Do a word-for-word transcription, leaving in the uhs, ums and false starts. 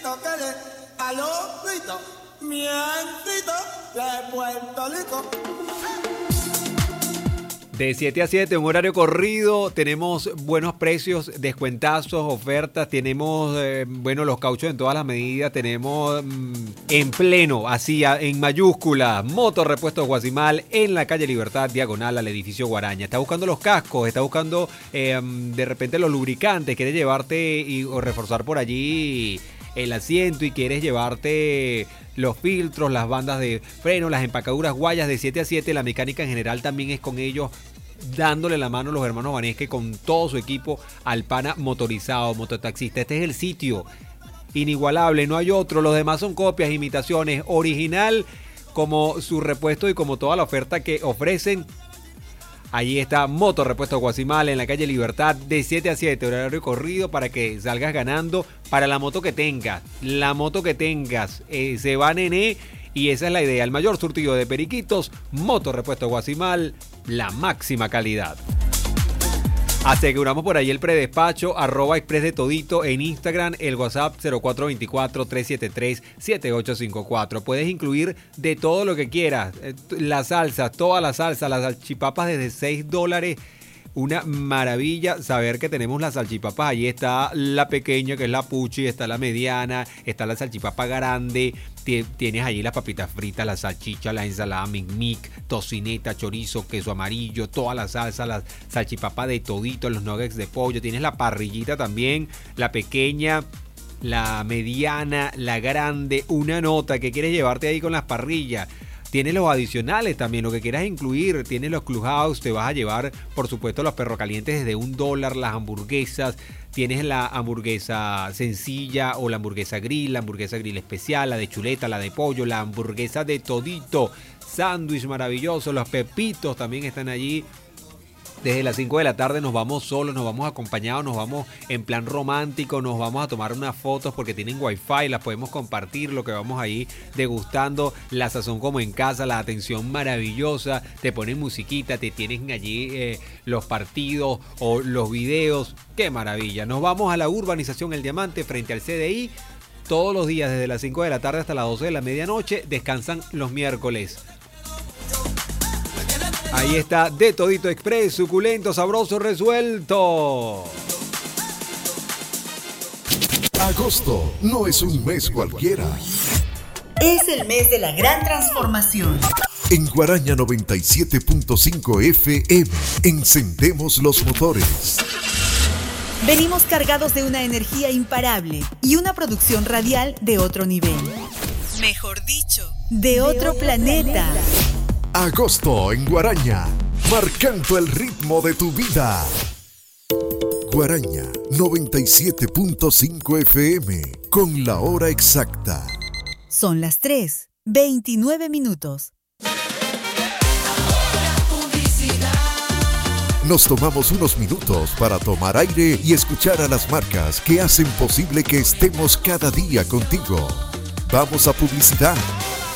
grito que le a los gritos, mientito de Puerto Rico. De siete a siete, un horario corrido, tenemos buenos precios, descuentazos, ofertas, tenemos, eh, bueno, los cauchos en todas las medidas, tenemos mm, en pleno, así, en mayúscula, Motor Repuesto Guasimal, en la calle Libertad, diagonal al edificio Guaraña. Está buscando los cascos, está buscando eh, de repente los lubricantes, quieres llevarte y, o reforzar por allí el asiento y quieres llevarte los filtros, las bandas de freno, las empacaduras, guayas. De siete a siete, la mecánica en general también es con ellos, dándole la mano a los hermanos Vanesque con todo su equipo al pana motorizado, mototaxista. Este es el sitio inigualable, no hay otro. Los demás son copias, imitaciones, original como su repuesto y como toda la oferta que ofrecen. Allí está Motor Repuesto Guasimal en la calle Libertad, de siete a siete, horario corrido para que salgas ganando para la moto que tengas. La moto que tengas, eh, se va nené, y esa es la idea. El mayor surtido de periquitos, Motor Repuesto Guasimal, la máxima calidad. Aseguramos por ahí el predespacho, arroba express de todito en Instagram, el WhatsApp cero cuatro dos cuatro, tres siete tres, siete ocho cinco cuatro. Puedes incluir de todo lo que quieras, las salsas, todas las salsas, las salchipapas desde seis dólares. Una maravilla saber que tenemos las salchipapas. Allí está la pequeña, que es la puchi, está la mediana, está la salchipapa grande. Tienes allí las papitas fritas, la salchicha, la ensalada mic mic, tocineta, chorizo, queso amarillo, toda la salsa, la salchipapa de todito, los nuggets de pollo. Tienes la parrillita también, la pequeña, la mediana, la grande. Una nota que quieres llevarte ahí con las parrillas. Tienes los adicionales también, lo que quieras incluir. Tienes los clubhouse, te vas a llevar, por supuesto, los perros calientes desde un dólar, las hamburguesas. Tienes la hamburguesa sencilla o la hamburguesa grill, la hamburguesa grill especial, la de chuleta, la de pollo, la hamburguesa de todito, sándwich maravilloso, los pepitos también están allí. Desde las cinco de la tarde nos vamos solos, nos vamos acompañados, nos vamos en plan romántico, nos vamos a tomar unas fotos porque tienen wifi, las podemos compartir, lo que vamos ahí degustando, la sazón como en casa, la atención maravillosa, te ponen musiquita, te tienen allí eh, los partidos o los videos, qué maravilla. Nos vamos a la urbanización El Diamante frente al C D I, todos los días desde las cinco de la tarde hasta las doce de la medianoche, descansan los miércoles. Ahí está De Todito Express, suculento, sabroso, resuelto. Agosto no es un mes cualquiera. Es el mes de la gran transformación. En Guaraña noventa y siete punto cinco F M, encendemos los motores. Venimos cargados de una energía imparable y una producción radial de otro nivel. Mejor dicho, de, de otro, otro planeta. planeta. Agosto en Guaraña, marcando el ritmo de tu vida. Guaraña noventa y siete punto cinco F M, con la hora exacta. Son las tres, veintinueve minutos. Nos tomamos unos minutos para tomar aire y escuchar a las marcas que hacen posible que estemos cada día contigo. Vamos a publicidad.